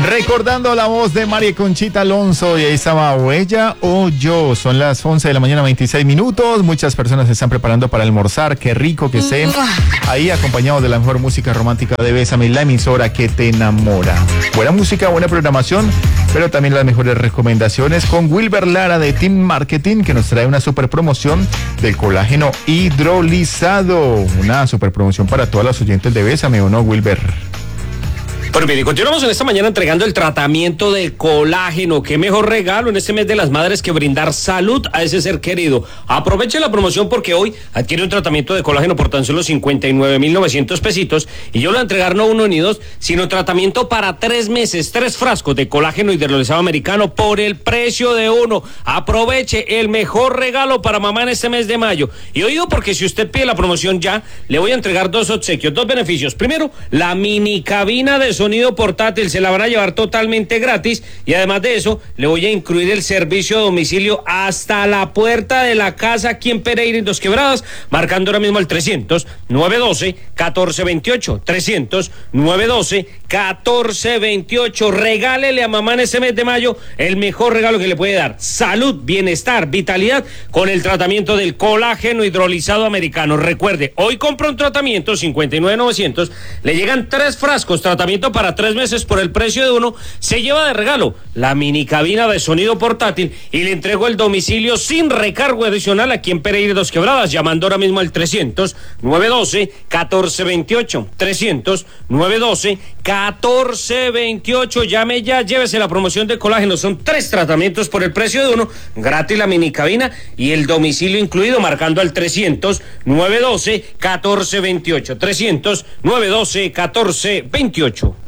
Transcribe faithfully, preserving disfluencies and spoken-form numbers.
Recordando la voz de María Conchita Alonso, y ahí estaba o ella o yo. Son las once de la mañana, veintiséis minutos. Muchas personas se están preparando para almorzar. Qué rico que esté ahí, acompañado de la mejor música romántica de Bésame, la emisora que te enamora. Buena música, buena programación, pero también las mejores recomendaciones con Wilber Lara de Team Marketing, que nos trae una super promoción del colágeno hidrolizado. Una super promoción para todas las oyentes de Bésame, ¿o no, Wilber? Bueno, bien, y continuamos en esta mañana entregando el tratamiento de colágeno. Qué mejor regalo en este mes de las madres que brindar salud a ese ser querido. Aproveche la promoción porque hoy adquiere un tratamiento de colágeno por tan solo cincuenta y nueve mil novecientos pesitos, y yo lo voy a entregar no uno ni dos, sino tratamiento para tres meses, tres frascos de colágeno hidrolizado americano por el precio de uno. Aproveche el mejor regalo para mamá en este mes de mayo. Y oído, porque si usted pide la promoción ya, le voy a entregar dos obsequios, dos beneficios. Primero, la mini cabina de sonido sonido portátil, se la van a llevar totalmente gratis, y además de eso le voy a incluir el servicio a domicilio hasta la puerta de la casa aquí en Pereira, en Dos Quebradas, marcando ahora mismo al trescientos, nueve doce, catorce veintiocho, trescientos, nueve doce, catorce veintiocho. Regálele a mamá en ese mes de mayo el mejor regalo que le puede dar: salud, bienestar, vitalidad con el tratamiento del colágeno hidrolizado americano. Recuerde, hoy compra un tratamiento cincuenta y nueve mil novecientos, le llegan tres frascos, tratamiento para tres meses por el precio de uno, se lleva de regalo la mini cabina de sonido portátil y le entrego el domicilio sin recargo adicional aquí en Pereira, Dos Quebradas, llamando ahora mismo al trescientos, nueve doce, catorce veintiocho, trescientos, nueve doce, catorce veintiocho. Llame ya, llévese la promoción de colágeno. Son tres tratamientos por el precio de uno, gratis la mini cabina y el domicilio incluido, marcando al trescientos, nueve doce, catorce veintiocho, trescientos, nueve doce, catorce veintiocho.